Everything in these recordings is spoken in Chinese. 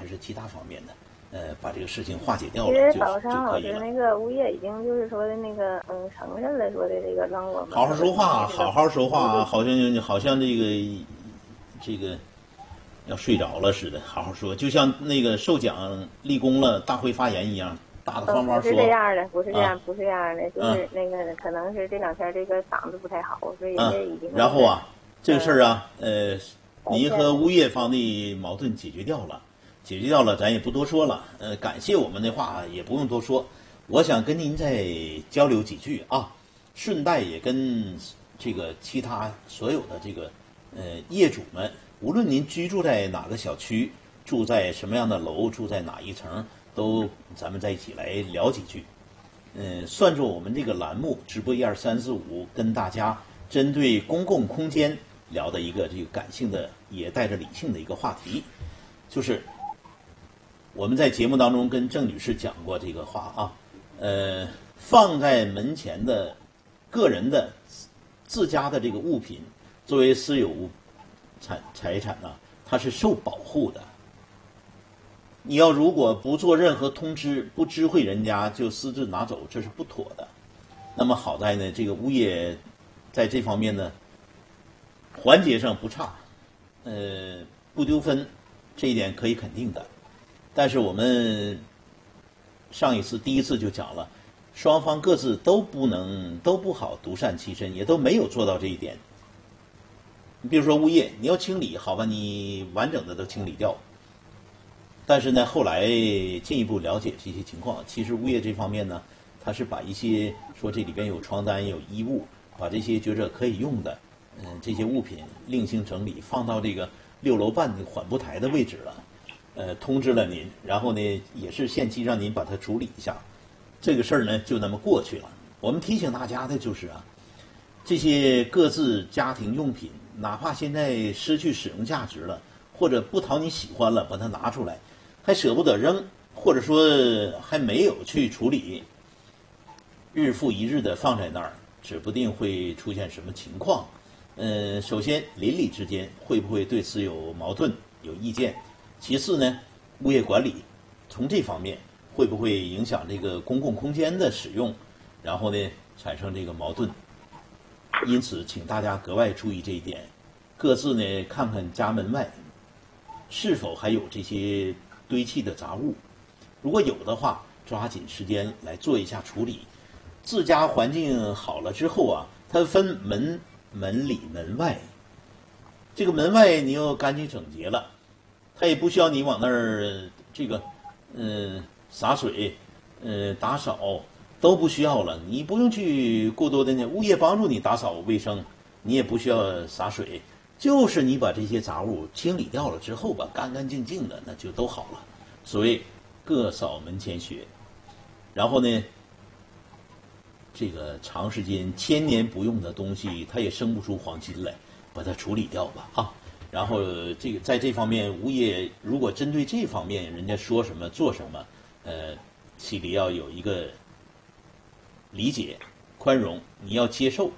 是其他方面的，把这个事情化解掉其了实宝山老师了。 那个物业已经就是说的那个承认了，说的这个让我们好好说话，好好说话，好像这个要睡着了似的，好好说，就像那个受奖立功了大会发言一样，大大方方说。 不是这样的，不是这样，不是这样的，就是那个可能是这两天这个嗓子不太好，所以人家已经。 然后啊，这个事儿啊，您和物业方的矛盾解决掉了，咱也不多说了。感谢我们的话也不用多说。我想跟您再交流几句啊，顺带也跟这个其他所有的这个业主们，无论您居住在哪个小区，住在什么样的楼，住在哪一层，都咱们在一起来聊几句。算作我们这个栏目直播12345跟大家针对公共空间聊的一个这个感性的也带着理性的一个话题，就是我们在节目当中跟郑女士讲过这个话啊，放在门前的个人的自家的这个物品作为私有财产呢，它是受保护的。你要如果不做任何通知，不知会人家就私自拿走，这是不妥的。那么好在呢，这个物业在这方面呢环节上不差，不丢分，这一点可以肯定的。但是我们第一次就讲了，双方各自都不好独善其身，也都没有做到这一点。你比如说物业，你要清理，好吧，你完整的都清理掉。但是呢，后来进一步了解这些情况，其实物业这方面呢，他是把一些说这里边有床单、有衣物，把这些觉着可以用的，这些物品另行整理，放到这个6楼半的缓步台的位置了，通知了您，然后呢，也是限期让您把它处理一下，这个事儿呢就那么过去了。我们提醒大家的就是啊，这些各自家庭用品，哪怕现在失去使用价值了，或者不讨你喜欢了，把它拿出来。还舍不得扔，或者说还没有去处理，日复一日的放在那儿，指不定会出现什么情况。首先邻里之间会不会对此有矛盾、有意见？其次呢，物业管理从这方面会不会影响这个公共空间的使用，然后呢产生这个矛盾？因此，请大家格外注意这一点，各自呢看看家门外是否还有这些堆砌的杂物，如果有的话，抓紧时间来做一下处理。自家环境好了之后啊，它分门里门外，这个门外你要干净整洁了，它也不需要你往那儿这个洒水打扫都不需要了，你不用去过多的呢，物业帮助你打扫卫生，你也不需要洒水。就是你把这些杂物清理掉了之后吧，干干净净的，那就都好了。所谓各扫门前雪，然后呢，这个长时间千年不用的东西，它也生不出黄金来，把它处理掉吧啊。然后这个在这方面，物业如果针对这方面人家说什么做什么，心里要有一个理解、宽容，你要接受，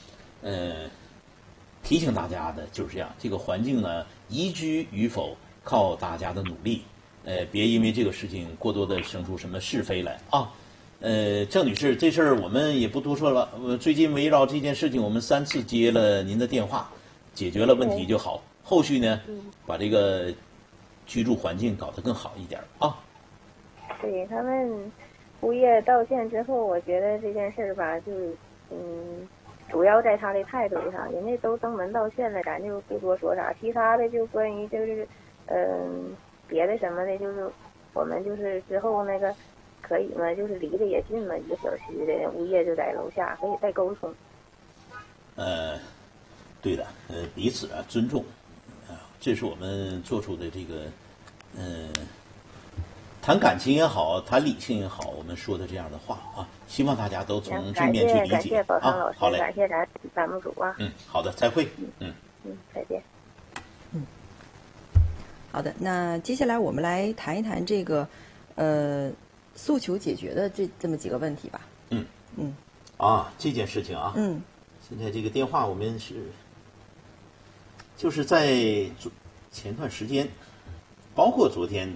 提醒大家的就是这样，这个环境呢，宜居与否靠大家的努力，别因为这个事情过多的生出什么是非来啊。郑女士，这事儿我们也不多说了。最近围绕这件事情，我们3次接了您的电话，解决了问题就好。后续呢，把这个居住环境搞得更好一点啊。 对他们物业道歉之后，我觉得这件事儿吧，就主要在他的态度上，人家都登门道歉了，咱就不多说啥。其他的就关于就是别的什么的，就是我们就是之后那个可以嘛，就是离得也近嘛，一个小区的物业就在楼下，可以再沟通。 对的，彼此啊尊重啊，这是我们做出的这个谈感情也好，谈理性也好，我们说的这样的话啊，希望大家都从正面去理解。 感谢宝昌老师， 好嘞， 感谢咱栏目组啊。 好的，再会。 再见。 好的，那接下来我们来谈一谈这个诉求解决的这么几个问题吧。 这件事情啊，现在这个电话我们就是在前段时间，包括昨天